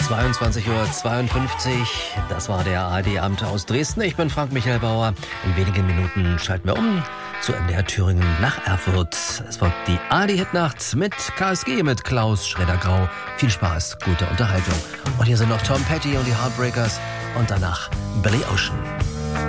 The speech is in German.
22:52 Uhr, das war der ARD-Abend aus Dresden. Ich bin Frank Michael Bauer. In wenigen Minuten schalten wir um zu MDR Thüringen nach Erfurt. Es folgt die ARD-Hitnacht mit KSG, mit Klaus Schredder-Grau. Viel Spaß, gute Unterhaltung. Und hier sind noch Tom Petty und die Heartbreakers und danach Billy Ocean.